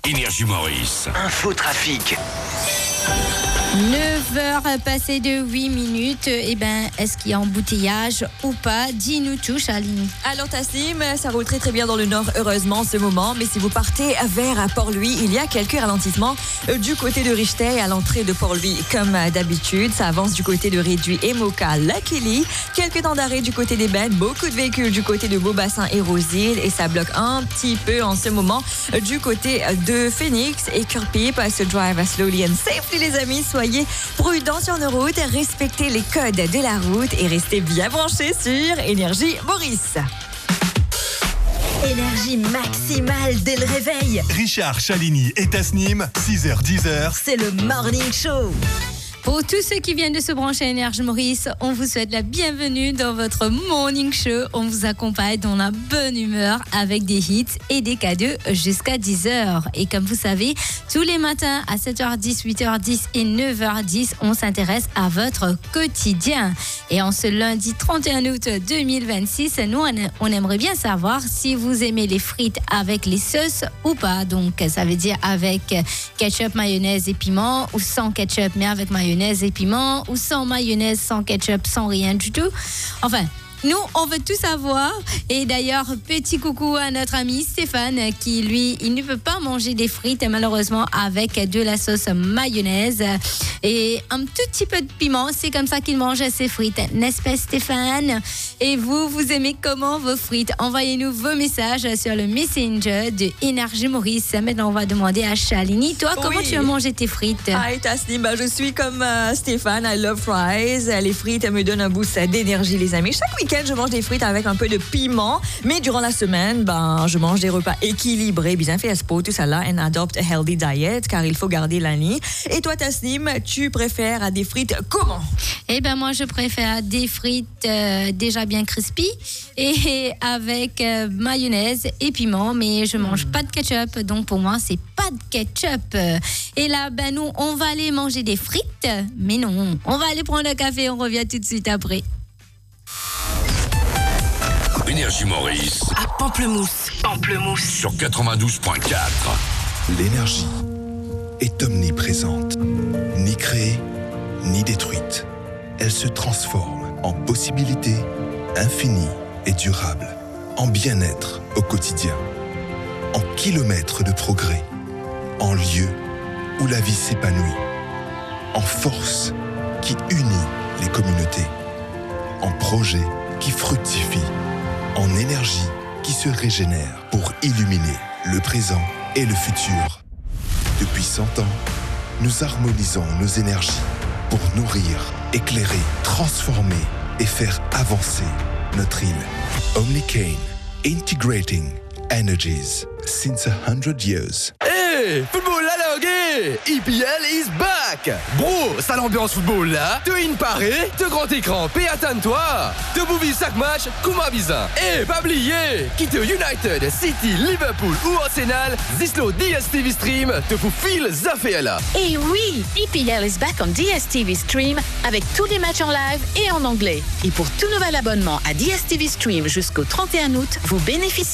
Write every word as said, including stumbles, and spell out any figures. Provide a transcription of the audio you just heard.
Énergie Maurice. Info trafic. neuf heures passées de huit minutes. Eh ben, est-ce qu'il y a embouteillage ou pas? Dis-nous tout, Charline. Alors Tassim, ça roule très très bien dans le nord, heureusement, en ce moment. Mais si vous partez vers Port-Louis, il y a quelques ralentissements du côté de Richetais à l'entrée de Port-Louis. Comme d'habitude, ça avance du côté de Réduit et Moka, Luckily. Quelques temps d'arrêt du côté des Bennes, beaucoup de véhicules du côté de Beaubassin et Roseville. Et ça bloque un petit peu en ce moment du côté de Phoenix et Kirby. Pass drive slowly and safely, les amis. Soyez prudents sur nos routes, respectez les codes de la route et restez bien branchés sur Énergie Maurice. Énergie maximale dès le réveil. Richard, Chalini et Tasnim, six heures dix heures. C'est le Morning Show. Pour tous ceux qui viennent de se brancher à Énergie Maurice, on vous souhaite la bienvenue dans votre Morning Show. On vous accompagne dans la bonne humeur avec des hits et des cadeaux jusqu'à dix heures. Et comme vous savez, tous les matins à sept heures dix, huit heures dix et neuf heures dix, on s'intéresse à votre quotidien. Et en ce lundi trente et un août deux mille vingt-six, nous, on aimerait bien savoir si vous aimez les frites avec les sauces ou pas. Donc, ça veut dire avec ketchup, mayonnaise et piment, ou sans ketchup mais avec mayonnaise et piment, ou sans mayonnaise, sans ketchup, sans rien du tout. Enfin, nous, on veut tout savoir. Et d'ailleurs, petit coucou à notre ami Stéphane qui, lui, il ne peut pas manger des frites, malheureusement, avec de la sauce mayonnaise et un tout petit peu de piment. C'est comme ça qu'il mange ses frites, n'est-ce pas, Stéphane? Et vous, vous aimez comment vos frites? Envoyez-nous vos messages sur le Messenger de Énergie Maurice. Maintenant, on va demander à Chalini, toi, comment Oui. tu as mangé tes frites? Hi Tasnim, bah, je suis comme euh, Stéphane, I love fries. Les frites me donnent un boost d'énergie, les amis. Chaque week-end, je mange des frites avec un peu de piment, mais durant la semaine, ben, je mange des repas équilibrés, bien fait pour tout ça là, and adopt a healthy diet, car il faut garder la ligne. Et toi, Tasnim, tu préfères des frites comment? Eh ben moi, je préfère des frites euh, déjà bien crispy et avec euh, mayonnaise et piment, mais je mange pas de ketchup, donc pour moi, c'est pas de ketchup. Et là, ben nous, on va aller manger des frites, mais non, on va aller prendre un café, on revient tout de suite après. Énergie Maurice. À Pamplemousse. Pamplemousse. Sur quatre-vingt-douze point quatre. L'énergie est omniprésente, ni créée, ni détruite. Elle se transforme en possibilités infinies et durables, en bien-être au quotidien, en kilomètres de progrès, en lieux où la vie s'épanouit, en force qui unit les communautés, en projets qui fructifient, en énergie qui se régénère pour illuminer le présent et le futur. Depuis cent ans, nous harmonisons nos énergies pour nourrir, éclairer, transformer et faire avancer notre île. Omnicane, integrating energies since a hundred years. Hey, football la langue, E P L is back. Bro, ça l'ambiance football là. Te in paré, te grand écran, paie attends-toi. Te bouvis chaque match, comment bizarre. Et pas oublier, quitte United, City, Liverpool ou Arsenal, Zislo D S T V Stream te fout fil zafé là. Et oui, E P L is back on D S T V Stream avec tous les matchs en live et en anglais. Et pour tout nouvel abonnement à D S T V Stream jusqu'au trente et un août, vous bénéficiez